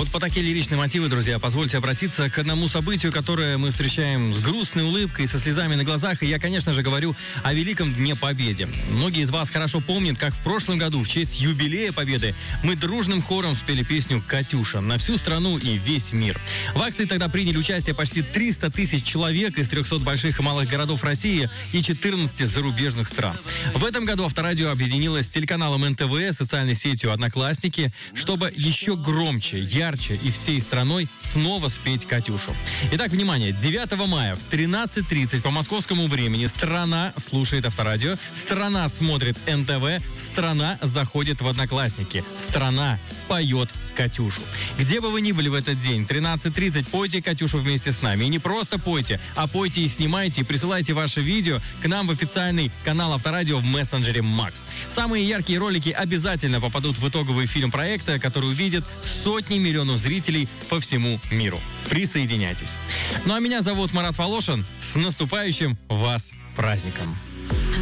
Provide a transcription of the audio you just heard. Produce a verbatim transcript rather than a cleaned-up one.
вот по такие лиричные мотивы, друзья, позвольте обратиться к одному событию, которое мы встречаем с грустной улыбкой, со слезами на глазах. И я, конечно же, говорю о Великом Дне Победы. Многие из вас хорошо помнят, как в прошлом году в честь юбилея Победы мы дружным хором спели песню «Катюша» на всю страну и весь мир. В акции тогда приняли участие почти триста тысяч человек из трехсот больших и малых городов России и четырнадцати зарубежных стран. В этом году Авторадио объединилось с телеканалом эн тэ вэ, социальной сетью «Одноклассники», чтобы еще громче, ярче и всей страной снова спеть «Катюшу». Итак, внимание, девятого мая в тринадцать тридцать по московскому времени страна слушает Авторадио, страна смотрит эн тэ вэ, страна заходит в Одноклассники, страна поет «Катюшу». Где бы вы ни были в этот день, тринадцать тридцать, пойте «Катюшу» вместе с нами. И не просто пойте, а пойте и снимайте, и присылайте ваше видео к нам в официальный канал Авторадио в мессенджере Макс. Самые яркие ролики обязательно попадут в итоговый фильм проекта, который увидят сотни миллионов зрителей по всему миру. Присоединяйтесь. Ну а меня зовут Марат Волошин. С наступающим вас праздником!